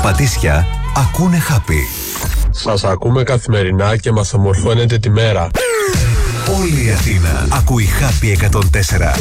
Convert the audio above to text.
Πατήσια ακούνε Happy. Σας ακούμε καθημερινά και μας ομορφώνετε τη μέρα. Όλη η Αθήνα ακούει Happy 104.